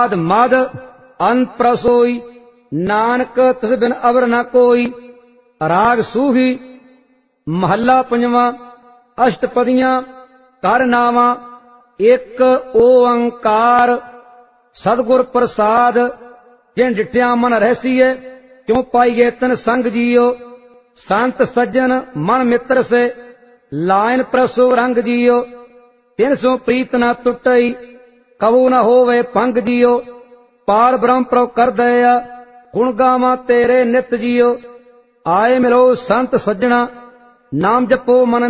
मद अंत प्रसोई, नानक तिस बिन अवर न कोई। राग सूही महला पंजवा। अष्टपदियां कर नावा, एक ओंकार सतगुर प्रसाद। जिन डिठिया मन रहसीए, क्यों पाइए तन संग जियो। संत सज्जन मन मित्र से, लाइन प्रसो रंग जियो। तिन सो प्रीत न टुटई, कबू न होवे पंग जियो। पार ब्रह्म प्रभ कर दया, गुण गावा तेरे नित जियो। आए मिलो संत सज्जना, नाम जपो मन